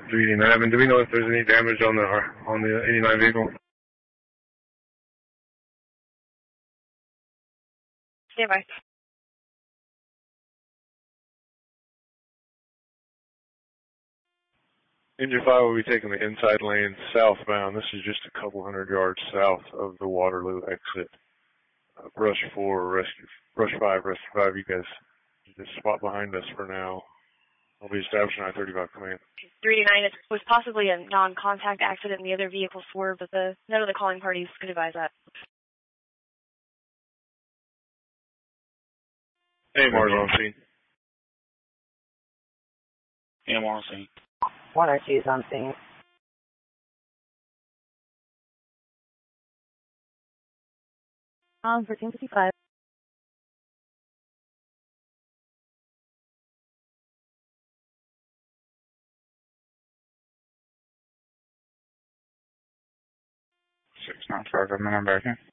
389. Do we know if there's any damage on the 89 vehicle? Stand by. Engine 5 will be taking the inside lane southbound. This is just a couple hundred yards south of the Waterloo exit. Rush 4, Rush 5, you guys just spot behind us for now. I'll be establishing I-35 command. 389, it was possibly a non-contact accident and the other vehicle swerved, but none of the calling parties could advise that. AMR's on scene. AMR on scene. 102 is on scene. On for 1055. I'm back here.